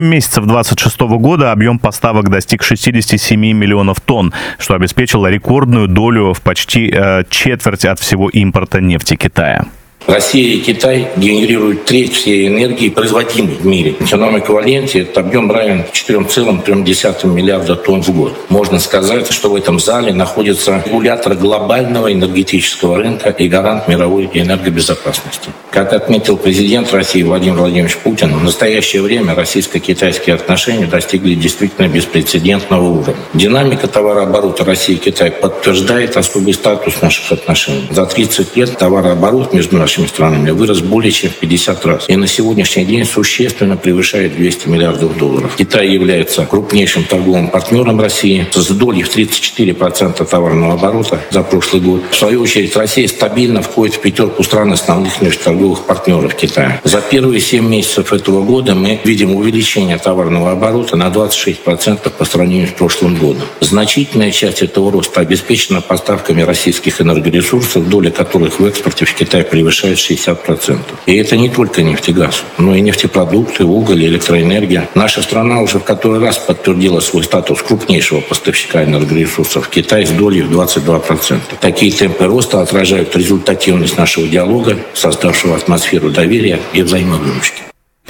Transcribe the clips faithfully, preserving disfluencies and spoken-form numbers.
месяцев две тысячи двадцать шестого года объем поставок достиг шестидесяти семи миллионов тонн, что обеспечило рекордную долю в почти э, четверть от всего импорта нефти Китая. Россия и Китай генерируют треть всей энергии, производимой в мире. В нефтяном эквиваленте этот объем равен четырем целым трём десятым миллиарда тонн в год. Можно сказать, что в этом зале находится регулятор глобального энергетического рынка и гарант мировой энергобезопасности. Как отметил президент России Владимир Владимирович Путин, в настоящее время российско-китайские отношения достигли действительно беспрецедентного уровня. Динамика товарооборота России и Китая подтверждает особый статус наших отношений. За тридцать лет товарооборот между нашими странами вырос более чем в пятьдесят раз и на сегодняшний день существенно превышает двести миллиардов долларов. Китай является крупнейшим торговым партнером России с долей в тридцать четыре процента товарного оборота за прошлый год. В свою очередь, Россия стабильно входит в пятерку стран основных нефтеторговых партнеров Китая. За первые семь месяцев этого года мы видим увеличение товарного оборота на двадцать шесть процентов по сравнению с прошлым годом. Значительная часть этого роста обеспечена поставками российских энергоресурсов, доля которых в экспорте в Китай превышает шестьдесят процентов. И это не только нефть и газ, но и нефтепродукты, уголь, электроэнергия. Наша страна уже в который раз подтвердила свой статус крупнейшего поставщика энергоресурсов в Китай с долей в двадцать два процента. Такие темпы роста отражают результативность нашего диалога, создавшего атмосферу доверия и взаимовыручки.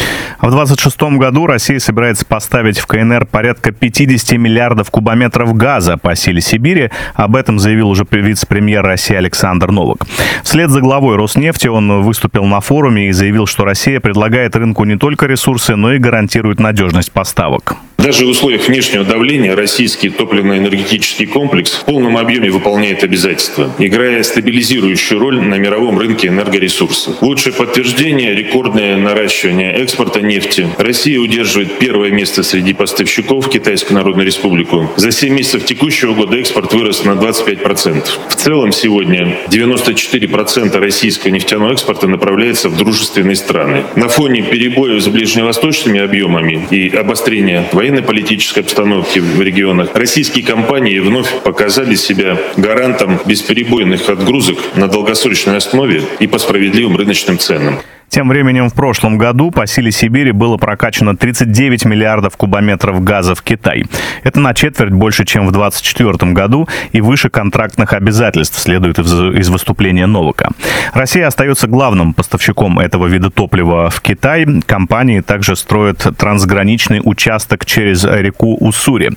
В две тысячи двадцать шестом году Россия собирается поставить в КНР порядка пятидесяти миллиардов кубометров газа по силе Сибири. Об этом заявил уже вице-премьер России Александр Новак. Вслед за главой Роснефти он выступил на форуме и заявил, что Россия предлагает рынку не только ресурсы, но и гарантирует надежность поставок. Даже в условиях внешнего давления российский топливно-энергетический комплекс в полном объеме выполняет обязательства, играя стабилизирующую роль на мировом рынке энергоресурсов. Лучшее подтверждение – рекордное наращивание экспорта нефти. Россия удерживает первое место среди поставщиков в Китайскую Народную Республику. За семь месяцев текущего года экспорт вырос на двадцать пять процентов. В целом сегодня девяносто четыре процента российского нефтяного экспорта направляется в дружественные страны. На фоне перебоев с ближневосточными объемами и обострения военной политической обстановки в регионах, российские компании вновь показали себя гарантом бесперебойных отгрузок на долгосрочной основе и по справедливым рыночным ценам. Тем временем в прошлом году по силе Сибири было прокачано тридцать девять миллиардов кубометров газа в Китай. Это на четверть больше, чем в двадцать четвёртом году и выше контрактных обязательств, следует из, из выступления Новака. Россия остается главным поставщиком этого вида топлива в Китай. Компании также строят трансграничный участок через реку Уссури.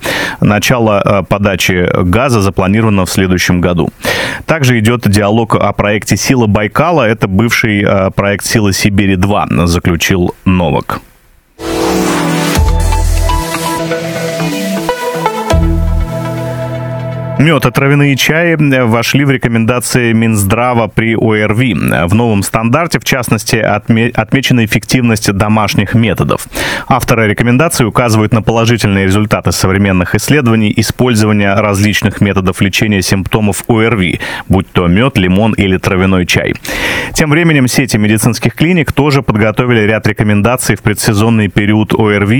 Начало подачи газа запланировано в следующем году. Также идет диалог о проекте «Сила Байкала». Это бывший проект «Сила Сибири-два», заключил Новак. Мед и травяные чаи вошли в рекомендации Минздрава при ОРВИ. В новом стандарте, в частности, отме- отмечена эффективность домашних методов. Авторы рекомендаций указывают на положительные результаты современных исследований использования различных методов лечения симптомов ОРВИ, будь то мед, лимон или травяной чай. Тем временем сети медицинских клиник тоже подготовили ряд рекомендаций в предсезонный период ОРВИ